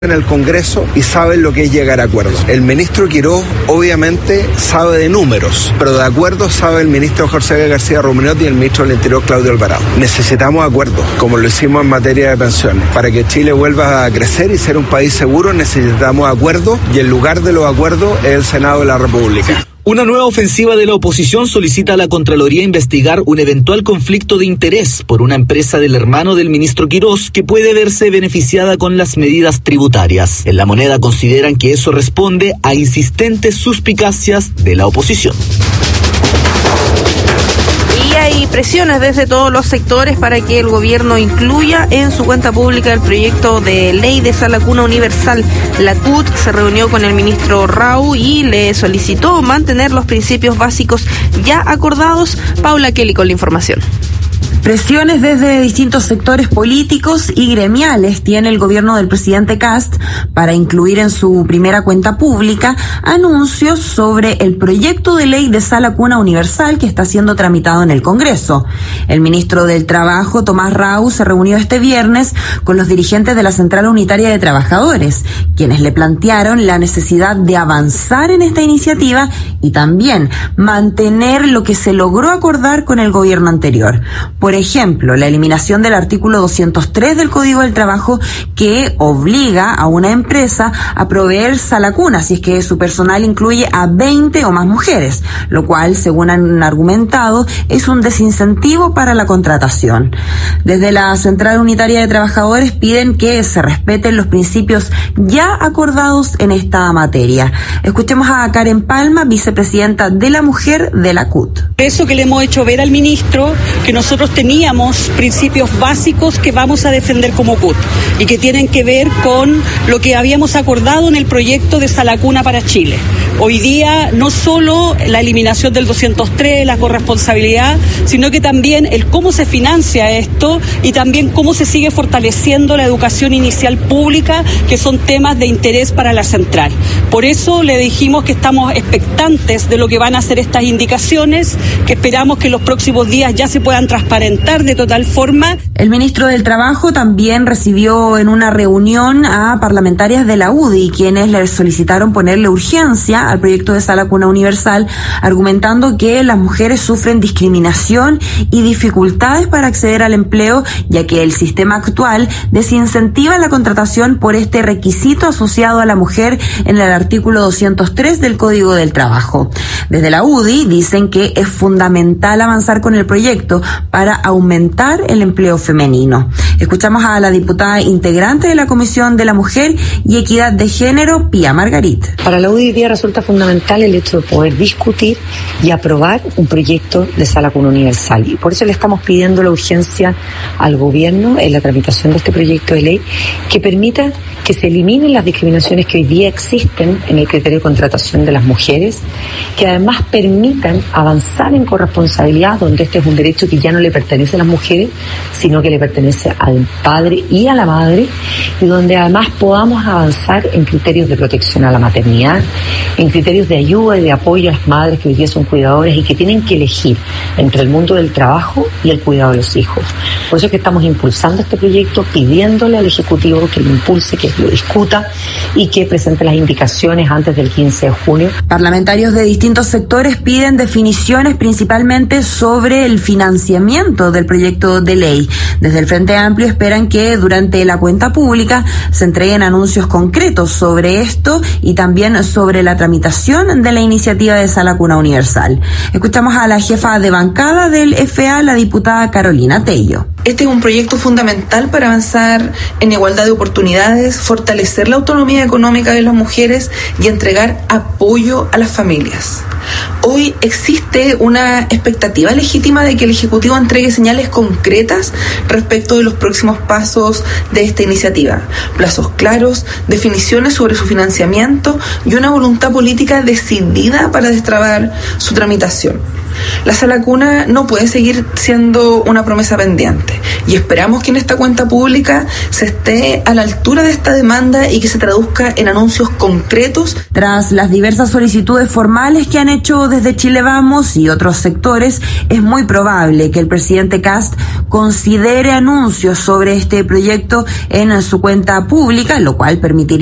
en el Congreso y saben lo que es llegar a acuerdos. El ministro Quirós obviamente sabe de números, pero de acuerdos sabe el ministro José García Rumiñahui y el ministro del Interior Claudio Alvarado. Necesitamos acuerdos, como lo hicimos en materia de pensiones. Para que Chile vuelva a crecer y ser un país seguro necesitamos acuerdos y el lugar de los acuerdos es el Senado de la República. Una nueva ofensiva de la oposición solicita a la Contraloría investigar un eventual conflicto de interés por una empresa del hermano del ministro Quirós que puede verse beneficiada con las medidas tributarias. En La Moneda consideran que eso responde a insistentes suspicacias de la oposición. Y hay presiones desde todos los sectores para que el gobierno incluya en su cuenta pública el proyecto de ley de sala cuna universal. La CUT se reunió con el ministro Rau y le solicitó mantener los principios básicos ya acordados. Paula Kelly con la información. Presiones desde distintos sectores políticos y gremiales tiene el gobierno del presidente Kast para incluir en su primera cuenta pública anuncios sobre el proyecto de ley de sala cuna universal que está siendo tramitado en el Congreso. El ministro del Trabajo, Tomás Rau, se reunió este viernes con los dirigentes de la Central Unitaria de Trabajadores, quienes le plantearon la necesidad de avanzar en esta iniciativa y también mantener lo que se logró acordar con el gobierno anterior. Por ejemplo, la eliminación del artículo 203 del Código del Trabajo que obliga a una empresa a proveer sala cuna si es que su personal incluye a 20 o más mujeres, lo cual, según han argumentado, es un desincentivo para la contratación. Desde la Central Unitaria de Trabajadores piden que se respeten los principios ya acordados en esta materia. Escuchemos a Karen Palma, vicepresidenta de la Mujer de la CUT. Eso que le hemos hecho ver al ministro, que nosotros teníamos principios básicos que vamos a defender como CUT y que tienen que ver con lo que habíamos acordado en el proyecto de sala cuna para Chile. Hoy día no solo la eliminación del 203, la corresponsabilidad, sino que también el cómo se financia esto y también cómo se sigue fortaleciendo la educación inicial pública, que son temas de interés para la central. Por eso le dijimos que estamos expectantes de lo que van a hacer estas indicaciones, que esperamos que en los próximos días ya se puedan transparentar de total forma. El ministro del Trabajo también recibió en una reunión a parlamentarias de la UDI, quienes le solicitaron ponerle urgencia al proyecto de sala cuna universal, argumentando que las mujeres sufren discriminación y dificultades para acceder al empleo, ya que el sistema actual desincentiva la contratación por este requisito asociado a la mujer en el artículo 203 del Código del Trabajo. Desde la UDI dicen que es fundamental avanzar con el proyecto para aumentar el empleo femenino. Escuchamos a la diputada integrante de la Comisión de la Mujer y Equidad de Género, Pía Margarit. Para la UDI hoy día resulta fundamental el hecho de poder discutir y aprobar un proyecto de sala cuna universal. Y por eso le estamos pidiendo la urgencia al gobierno en la tramitación de este proyecto de ley que permita que se eliminen las discriminaciones que hoy día existen en el criterio de contratación de las mujeres, que además permitan avanzar en corresponsabilidad, donde este es un derecho que ya no le pertenece a las mujeres, sino que le pertenece al padre y a la madre, y donde además podamos avanzar en criterios de protección a la maternidad, en criterios de ayuda y de apoyo a las madres que hoy día son cuidadoras y que tienen que elegir entre el mundo del trabajo y el cuidado de los hijos. Por eso es que estamos impulsando este proyecto, pidiéndole al Ejecutivo que lo impulse, que lo discuta y que presente las indicaciones antes del 15 de junio. Parlamentarios de distintos sectores piden definiciones principalmente sobre el financiamiento del proyecto de ley. Desde el Frente Amplio esperan que durante la cuenta pública se entreguen anuncios concretos sobre esto y también sobre la tramitación de la iniciativa de sala cuna universal. Escuchamos a la jefa de bancada del FA, la diputada Carolina Tello. Este es un proyecto fundamental para avanzar en igualdad de oportunidades, fortalecer la autonomía económica de las mujeres y entregar apoyo a las familias. Hoy existe una expectativa legítima de que el Ejecutivo entregue señales concretas respecto de los próximos pasos de esta iniciativa, plazos claros, definiciones sobre su financiamiento y una voluntad política decidida para destrabar su tramitación. La sala cuna no puede seguir siendo una promesa pendiente y esperamos que en esta cuenta pública se esté a la altura de esta demanda y que se traduzca en anuncios concretos. Tras las diversas solicitudes formales que han hecho desde Chile Vamos y otros sectores, es muy probable que el presidente Kast considere anuncios sobre este proyecto en su cuenta pública, lo cual permitiría